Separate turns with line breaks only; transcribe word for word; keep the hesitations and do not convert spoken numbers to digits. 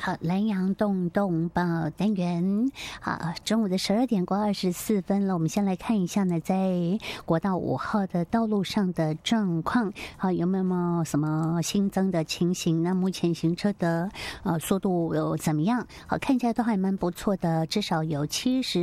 好，南洋动动报单元，好，中午的十二点过二十四分了。我们先来看一下呢，在国道五号的道路上的状况，好，有没有什么新增的情形？那目前行车的呃速度有怎么样？好，看起来都还蛮不错的，至少有七十。